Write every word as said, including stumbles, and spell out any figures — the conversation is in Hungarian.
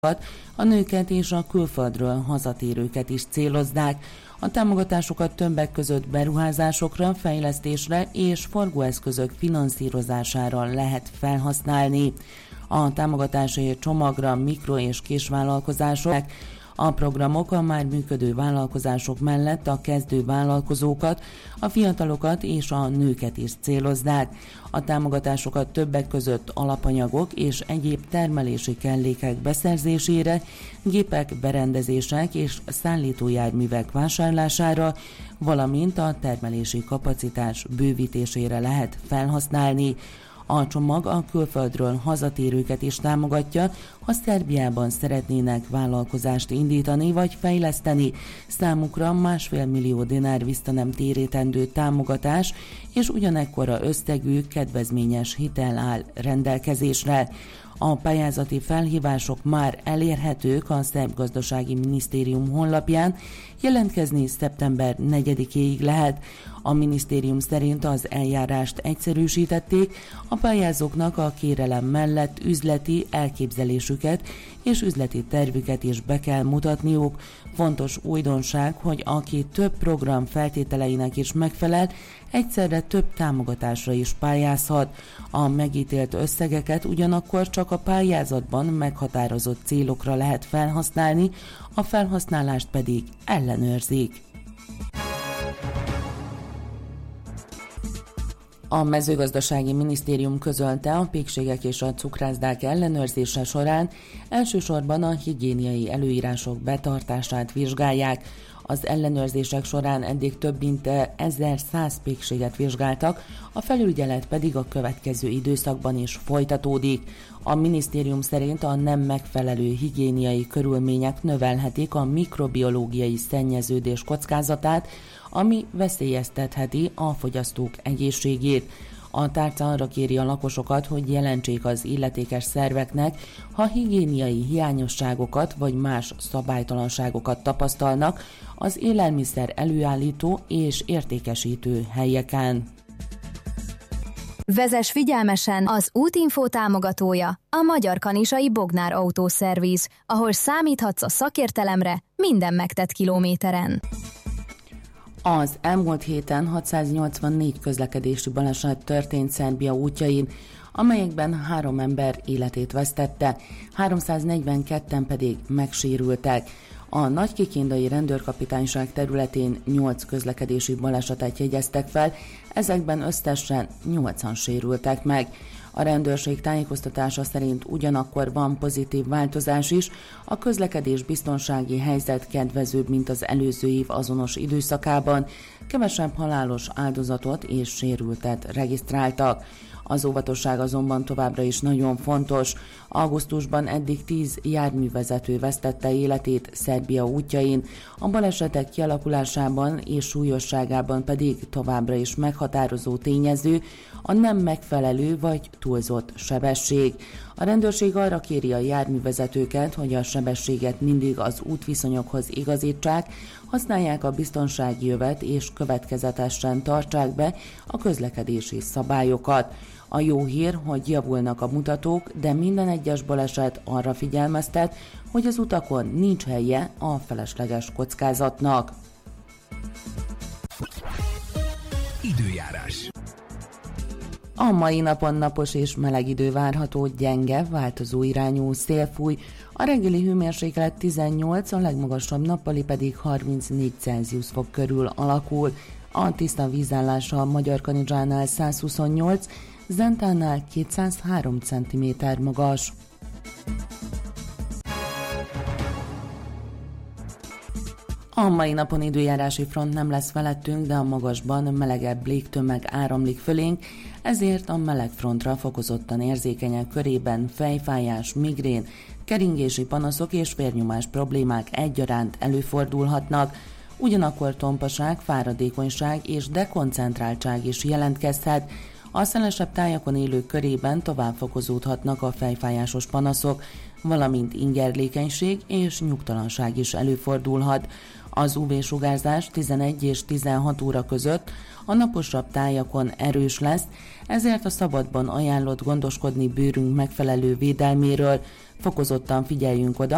a nőket és a külföldről hazatérőket is célozzák. A támogatásokat többek között beruházásokra, fejlesztésre és forgóeszközök finanszírozására lehet felhasználni. A támogatási csomagra mikro- és kisvállalkozások, a programok a már működő vállalkozások mellett a kezdő vállalkozókat, a fiatalokat és a nőket is célozzák. A támogatásokat többek között alapanyagok és egyéb termelési kellékek beszerzésére, gépek, berendezések és szállítójárművek vásárlására, valamint a termelési kapacitás bővítésére lehet felhasználni. A csomag a külföldről hazatérőket is támogatja, ha Szerbiában szeretnének vállalkozást indítani vagy fejleszteni. Számukra másfél millió dinár visszanemtérítendő támogatás és ugyanekkora összegű kedvezményes hitel áll rendelkezésre. A pályázati felhívások már elérhetők a Szerb Gazdasági Minisztérium honlapján, jelentkezni szeptember negyedikéig lehet. A minisztérium szerint az eljárást egyszerűsítették, a pályázóknak a kérelem mellett üzleti elképzelésüket és üzleti tervüket is be kell mutatniuk. Fontos újdonság, hogy aki több program feltételeinek is megfelel, egyszerre több támogatásra is pályázhat. A megítélt összegeket ugyanakkor csak a pályázatban meghatározott célokra lehet felhasználni, a felhasználást pedig ellenőrzik. A mezőgazdasági minisztérium közölte, a pékségek és a cukrászdák ellenőrzése során elsősorban a higiéniai előírások betartását vizsgálják. Az ellenőrzések során eddig több mint ezerszáz pékséget vizsgáltak, a felügyelet pedig a következő időszakban is folytatódik. A minisztérium szerint a nem megfelelő higiéniai körülmények növelhetik a mikrobiológiai szennyeződés kockázatát, ami veszélyeztetheti a fogyasztók egészségét. A tárca arra kéri a lakosokat, hogy jelentsék az illetékes szerveknek, ha higiéniai hiányosságokat vagy más szabálytalanságokat tapasztalnak az élelmiszer előállító és értékesítő helyeken. Vezess figyelmesen, az Útinfo támogatója a Magyar Kanizsai Bognár Autószerviz, ahol számíthatsz a szakértelemre minden megtett kilométeren. Az elmúlt héten hatszáznyolcvannégy közlekedési baleset történt Szerbia útjain, amelyekben három ember életét vesztette, háromszáznegyvenketten pedig megsérültek. A Nagykikindai rendőrkapitányság területén nyolc közlekedési balesetet jegyeztek fel, ezekben összesen nyolcan sérültek meg. A rendőrség tájékoztatása szerint ugyanakkor van pozitív változás is, a közlekedés biztonsági helyzet kedvezőbb, mint az előző év azonos időszakában, kevesebb halálos áldozatot és sérültet regisztráltak. Az óvatosság azonban továbbra is nagyon fontos. Augusztusban eddig tíz járművezető vesztette életét Szerbia útjain, a balesetek kialakulásában és súlyosságában pedig továbbra is meghatározó tényező a nem megfelelő vagy túlzott sebesség. A rendőrség arra kéri a járművezetőket, hogy a sebességet mindig az útviszonyokhoz igazítsák, használják a biztonsági jövet és következetesen tartsák be a közlekedési szabályokat. A jó hír, hogy javulnak a mutatók, de minden egyes baleset arra figyelmeztet, hogy az utakon nincs helye a felesleges kockázatnak. Időjárás. A mai napon napos és meleg idő várható, gyenge, változó irányú szél fúj, a reggeli hőmérséklet tizennyolc, a legmagasabb nappali pedig harmincnégy Celsius fok körül alakul. A tiszta vízállása a Magyarkanizsánál százhuszonnyolc, Zentánál kétszázhárom centiméter magas. A mai napon időjárási front nem lesz felettünk, de a magasban melegebb légtömeg áramlik fölénk, ezért a melegfrontra fokozottan érzékenyek körében fejfájás, migrén, keringési panaszok és vérnyomás problémák egyaránt előfordulhatnak. Ugyanakkor tompaság, fáradékonyság és dekoncentráltság is jelentkezhet. A szelesebb tájakon élők körében tovább fokozódhatnak a fejfájásos panaszok, valamint ingerlékenység és nyugtalanság is előfordulhat. Az ú vé-sugárzás tizenegy és tizenhat óra között a naposabb tájakon erős lesz, ezért a szabadban ajánlott gondoskodni bőrünk megfelelő védelméről. Fokozottan figyeljünk oda,